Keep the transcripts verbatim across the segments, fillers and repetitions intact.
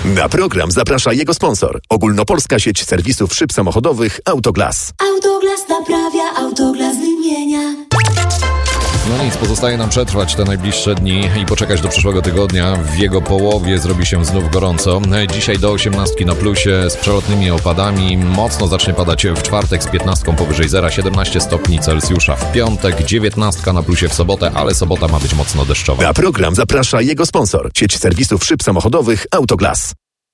Na program zaprasza jego sponsor. Ogólnopolska sieć serwisów szyb samochodowych Autoglas. Autoglas naprawia, Autoglas wymienia. No nic, pozostaje nam przetrwać te najbliższe dni i poczekać do przyszłego tygodnia. W jego połowie zrobi się znów gorąco. Dzisiaj do osiemnastki na plusie z przelotnymi opadami. Mocno zacznie padać w czwartek z piętnastką powyżej zera, siedemnaście stopni Celsjusza. W piątek dziewiętnastka na plusie w sobotę, ale sobota ma być mocno deszczowa. Na program zaprasza jego sponsor. Sieć serwisów szyb samochodowych Autoglas.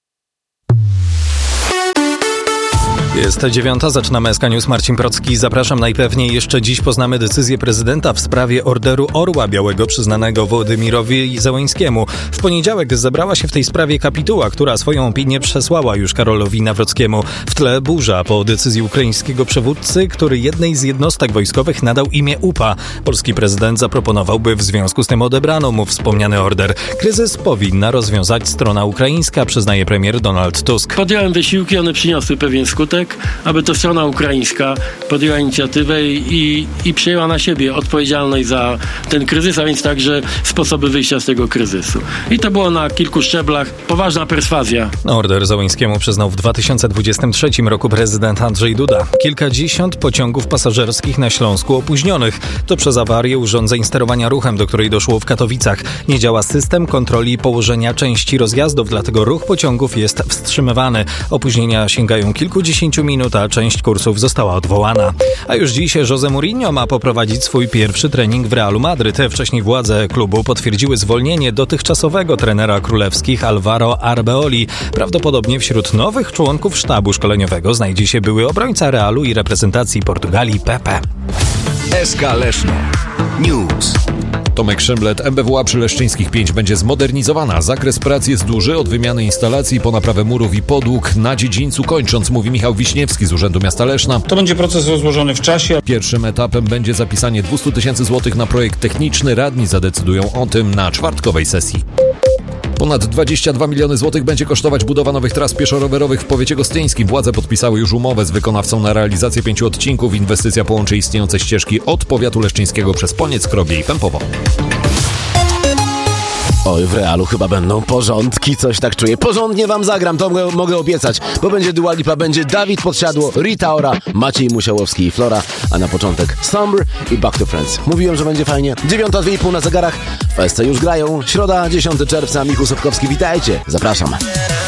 Jest dziewiąta, zaczynamy S K News. Marcin Procki. Zapraszam. Najpewniej jeszcze dziś poznamy decyzję prezydenta w sprawie orderu Orła Białego przyznanego Wołodymirowi Zełańskiemu. W poniedziałek zebrała się w tej sprawie kapituła, która swoją opinię przesłała już Karolowi Nawrockiemu. W tle burza po decyzji ukraińskiego przywódcy, który jednej z jednostek wojskowych nadał imię U P A. Polski prezydent zaproponował, by w związku z tym odebrano mu wspomniany order. Kryzys powinna rozwiązać strona ukraińska, przyznaje premier Donald Tusk. Podjąłem wysiłki, one przyniosły pewien skutek, aby to strona ukraińska podjęła inicjatywę i, i przyjęła na siebie odpowiedzialność za ten kryzys, a więc także sposoby wyjścia z tego kryzysu. I to było na kilku szczeblach. Poważna perswazja. Order Zełańskiemu przyznał w dwa tysiące dwudziestym trzecim roku prezydent Andrzej Duda. Kilkadziesiąt pociągów pasażerskich na Śląsku opóźnionych. To przez awarię urządzeń sterowania ruchem, do której doszło w Katowicach. Nie działa system kontroli położenia części rozjazdów, dlatego ruch pociągów jest wstrzymywany. Opóźnienia sięgają kilkudziesięciu minut, a część kursów została odwołana. A już dziś José Mourinho ma poprowadzić swój pierwszy trening w Realu Madryt. Wcześniej władze klubu potwierdziły zwolnienie dotychczasowego trenera królewskich Alvaro Arbeoli. Prawdopodobnie wśród nowych członków sztabu szkoleniowego znajdzie się były obrońca Realu i reprezentacji Portugalii Pepe. S K Leszno News. Tomek Szymlet. M B W A przy Leszczyńskich pięć będzie zmodernizowana. Zakres prac jest duży, od wymiany instalacji po naprawę murów i podłóg na dziedzińcu kończąc, mówi Michał Wiśniewski z Urzędu Miasta Leszna. To będzie proces rozłożony w czasie. Pierwszym etapem będzie zapisanie dwieście tysięcy złotych na projekt techniczny. Radni zadecydują o tym na czwartkowej sesji. Ponad dwadzieścia dwa miliony złotych będzie kosztować budowa nowych tras pieszo-rowerowych w powiecie gostyńskim. Władze podpisały już umowę z wykonawcą na realizację pięciu odcinków. Inwestycja połączy istniejące ścieżki od powiatu leszczyńskiego przez Poniec, Krobie i Pępowo. Oj, w Realu chyba będą porządki, coś tak czuję. Porządnie wam zagram, to mogę, mogę obiecać, bo będzie Dua Lipa, będzie Dawid Podsiadło, Rita Ora, Maciej Musiałowski i Flora, a na początek Somber i Back to Friends. Mówiłem, że będzie fajnie. Dziewiąta, dwie i pół na zegarach. W S C już grają. Środa, dziesiątego czerwca. Michał Sobkowski, witajcie. Zapraszam.